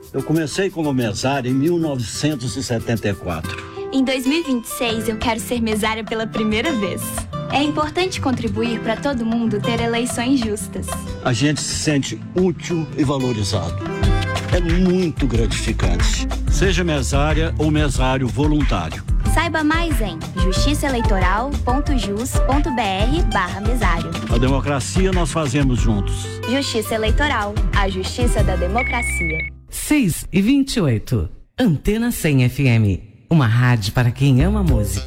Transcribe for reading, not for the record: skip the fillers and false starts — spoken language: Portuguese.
Eu comecei como mesária em 1974. Em 2026, eu quero ser mesária pela primeira vez. É importante contribuir para todo mundo ter eleições justas. A gente se sente útil e valorizado. É muito gratificante. Seja mesária ou mesário voluntário. Saiba mais em justiçaeleitoral.jus.br/mesário. A democracia nós fazemos juntos. Justiça Eleitoral, a justiça da democracia. 6h28. Antena 100 FM. Uma rádio para quem ama música.